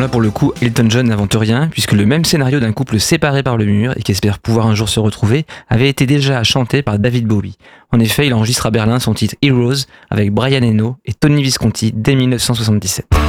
là pour le coup, Elton John n'invente rien, puisque le même scénario d'un couple séparé par le mur et qui espère pouvoir un jour se retrouver avait été déjà chanté par David Bowie. En effet, il enregistre à Berlin son titre Heroes avec Brian Eno et Tony Visconti dès 1977.